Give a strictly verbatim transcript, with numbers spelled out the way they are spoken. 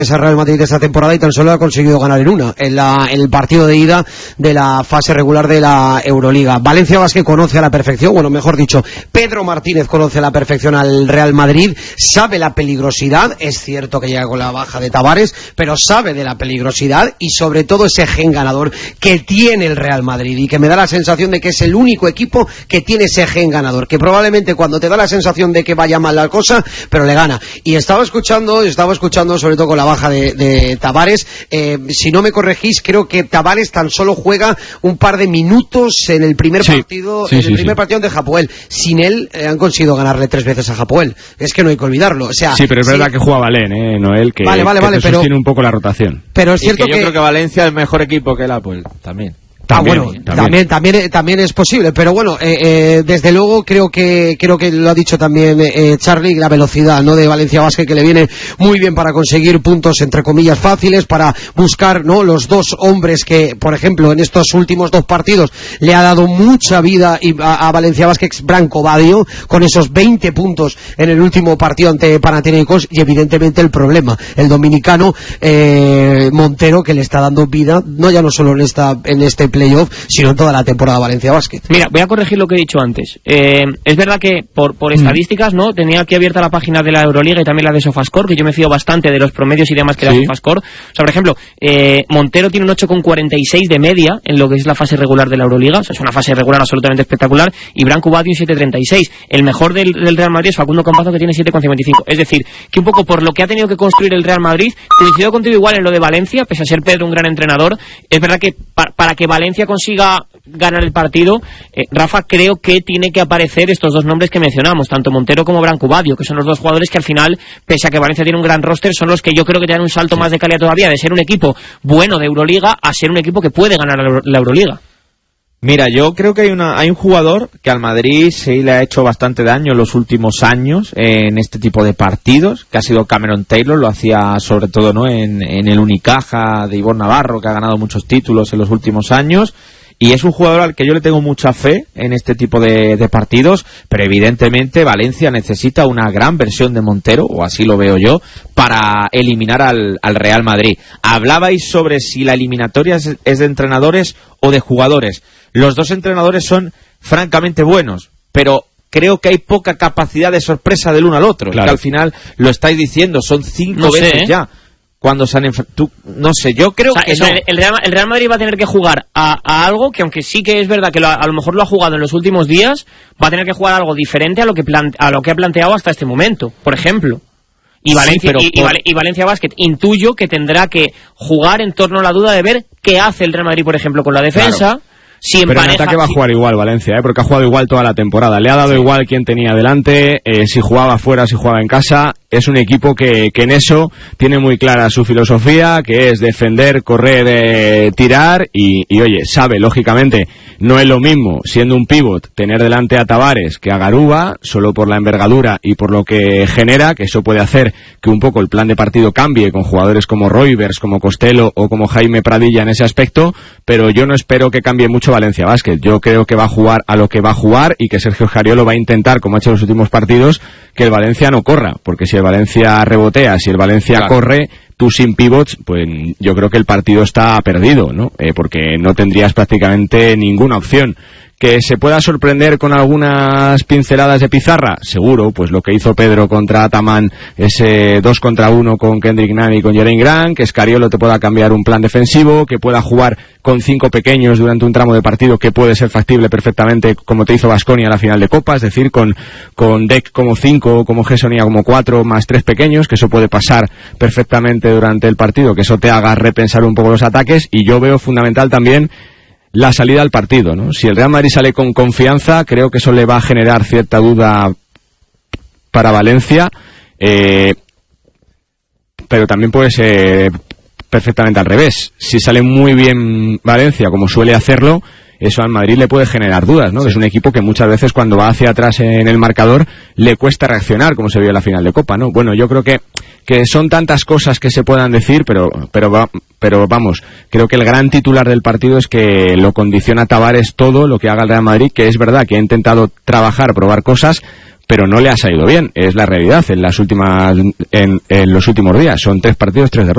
ese Real Madrid de esta temporada y tan solo ha conseguido ganar en una, en la, el partido de ida de la fase regular de la Euroliga. Valencia Basket conoce a la perfección, bueno, mejor dicho, Pedro Martínez conoce a la perfección al Real Madrid, sabe la peligrosidad, es cierto que llega con la baja de Tavares, pero sabe de la peligrosidad y sobre todo ese gen ganador que tiene el Real Madrid y que me da la sensación de que es el único equipo que tiene ese gen ganador, que probablemente cuando te da la sensación de que vaya mal la cosa, pero le gana. Y estaba escuchando, estaba escuchando sobre todo con la baja de, de Tavares, eh, si no me corregís, creo que Tavares tan solo juega un par de minutos en el primer sí, partido, sí, en el sí, primer sí. partido de Hapoel. Sin él eh, han conseguido ganarle tres veces a Hapoel. Es que no hay que olvidarlo. O sea, sí, pero es sí, verdad que juega Valén, eh, Noel, que, vale, vale, que vale, te pero sostiene un poco la rotación. Pero es cierto y que yo que creo que Valencia es mejor equipo que el Hapoel también. Ah, También, bueno, también. también, también, también es posible, pero bueno, eh, eh, desde luego creo que creo que lo ha dicho también eh, Charlie, la velocidad, ¿no?, de Valencia Basket, que le viene muy bien para conseguir puntos entre comillas fáciles, para buscar, ¿no?, los dos hombres que, por ejemplo, en estos últimos dos partidos le ha dado mucha vida a, a Valencia Basket, Branco Badio, con esos veinte puntos en el último partido ante Panathinaikos, y evidentemente el problema, el dominicano eh, Montero, que le está dando vida, no ya no solo en esta en este playoff, sino en toda la temporada Valencia Basket. Mira, voy a corregir lo que he dicho antes. Eh, es verdad que por, por estadísticas, ¿no?, tenía aquí abierta la página de la Euroliga y también la de Sofascore, que yo me fío bastante de los promedios y demás que da sí. Sofascore. O sea, por ejemplo, eh, Montero tiene un ocho coma cuarenta y seis de media en lo que es la fase regular de la Euroliga, o sea, es una fase regular absolutamente espectacular, y Branco Badio un siete coma treinta y seis. El mejor del, del Real Madrid es Facundo Campazo, que tiene siete coma cincuenta y cinco. Es decir, que un poco por lo que ha tenido que construir el Real Madrid, coincido contigo igual en lo de Valencia, pese a ser Pedro un gran entrenador. Es verdad que pa, para que Valencia consiga ganar el partido, eh, Rafa, creo que tiene que aparecer estos dos nombres que mencionamos, tanto Montero como Branco Badio, que son los dos jugadores que al final, pese a que Valencia tiene un gran roster, son los que yo creo que te dan un salto más de calidad todavía, de ser un equipo bueno de Euroliga a ser un equipo que puede ganar la Euroliga. Mira, yo creo que hay una hay un jugador que al Madrid sí le ha hecho bastante daño en los últimos años en este tipo de partidos, que ha sido Cameron Taylor. Lo hacía sobre todo, ¿no?, en, en el Unicaja de Ivor Navarro, que ha ganado muchos títulos en los últimos años. Y es un jugador al que yo le tengo mucha fe en este tipo de, de partidos, pero evidentemente Valencia necesita una gran versión de Montero, o así lo veo yo, para eliminar al, al Real Madrid. Hablabais sobre si la eliminatoria es, es de entrenadores o de jugadores. Los dos entrenadores son francamente buenos, pero creo que hay poca capacidad de sorpresa del uno al otro. Claro. Y que al final lo estáis diciendo, son cinco No sé, veces ¿eh? ya. Cuando se han enfrentado, no sé, yo creo o sea, que eso, no. el, Real, el Real Madrid va a tener que jugar a, a algo que, aunque sí que es verdad que lo, a lo mejor lo ha jugado en los últimos días, va a tener que jugar algo diferente a lo que plante, a lo que ha planteado hasta este momento, por ejemplo. Y Valencia, sí, pero y, y, por... y Valencia Basket, intuyo que tendrá que jugar en torno a la duda de ver qué hace el Real Madrid, por ejemplo, con la defensa. Claro. Si en pero pareja, en ataque va a jugar igual Valencia, ¿eh? Porque ha jugado igual toda la temporada. Le ha dado sí. igual quién tenía delante, eh, si jugaba fuera, si jugaba en casa. Es un equipo que, que en eso tiene muy clara su filosofía, que es defender, correr, eh, tirar y, y, oye, sabe, lógicamente, no es lo mismo, siendo un pívot, tener delante a Tavares que a Garuba, solo por la envergadura y por lo que genera, que eso puede hacer que un poco el plan de partido cambie con jugadores como Roivers, como Costello o como Jaime Pradilla en ese aspecto, pero yo no espero que cambie mucho Valencia Basket. Yo creo que va a jugar a lo que va a jugar y que Sergio Scariolo va a intentar, como ha hecho en los últimos partidos, que el Valencia no corra, porque si el Valencia rebotea, si el Valencia claro. corre, tú sin pivots, pues yo creo que el partido está perdido, ¿no? Eh, porque no tendrías prácticamente ninguna opción. Que se pueda sorprender con algunas pinceladas de pizarra, seguro, pues lo que hizo Pedro contra Ataman, ese dos contra uno con Kendrick Nunn y con Jaren Grant, que Scariolo te pueda cambiar un plan defensivo, que pueda jugar con cinco pequeños durante un tramo de partido que puede ser factible perfectamente, como te hizo Baskonia en la final de Copa, es decir, con, con Deck como cinco, como Gessonia como cuatro, más tres pequeños, que eso puede pasar perfectamente durante el partido, que eso te haga repensar un poco los ataques, y yo veo fundamental también la salida al partido, ¿no? Si el Real Madrid sale con confianza, creo que eso le va a generar cierta duda para Valencia, eh, pero también puede ser perfectamente al revés. Si sale muy bien Valencia, como suele hacerlo, eso al Madrid le puede generar dudas, ¿no? Sí. Es un equipo que muchas veces cuando va hacia atrás en el marcador le cuesta reaccionar, como se vio en la final de Copa, ¿no? Bueno, yo creo que que son tantas cosas que se puedan decir, pero pero va, pero vamos, creo que el gran titular del partido es que lo condiciona Tavares todo lo que haga el Real Madrid, que es verdad que ha intentado trabajar, probar cosas, pero no le ha salido bien, es la realidad en las últimas en, en los últimos días. Son tres partidos, tres derrotas.